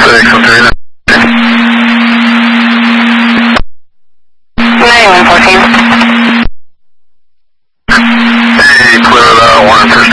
6, I'm 39. 9114. Hey, clear that one,